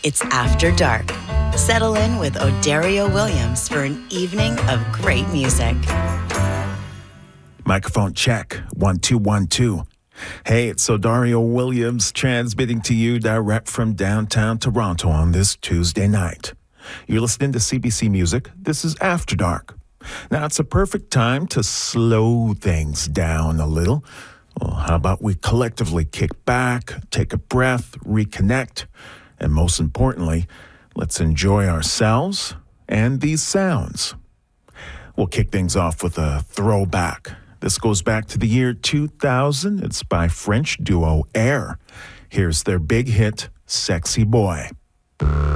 It's After Dark. Settle in with Odario Williams for an evening of great music. Microphone check. 1 2 1 2. Hey, it's Odario Williams transmitting to you direct from downtown Toronto on this Tuesday night. You're listening to CBC Music. This is After Dark. Now, it's a perfect time to slow things down a little. Well, how about we collectively kick back, take a breath, reconnect, and most importantly, let's enjoy ourselves and these sounds. We'll kick things off with a throwback. This goes back to the year 2000. It's by French duo Air. Here's their big hit, Sexy Boy.